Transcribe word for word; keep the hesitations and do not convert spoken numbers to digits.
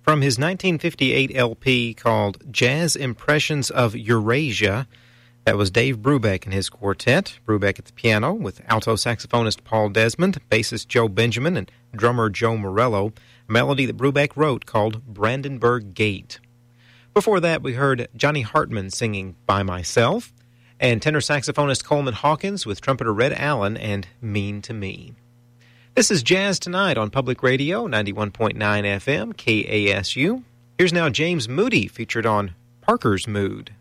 From his nineteen fifty-eight L P called Jazz Impressions of Eurasia, that was Dave Brubeck and his quartet. Brubeck at the piano with alto saxophonist Paul Desmond, bassist Joe Benjamin, and drummer Joe Morello, a melody that Brubeck wrote called Brandenburg Gate. Before that, we heard Johnny Hartman singing By Myself, and tenor saxophonist Coleman Hawkins with trumpeter Red Allen and Mean to Me. This is Jazz Tonight on Public Radio, ninety-one point nine F M, K A S U. Here's now James Moody, featured on Parker's Mood.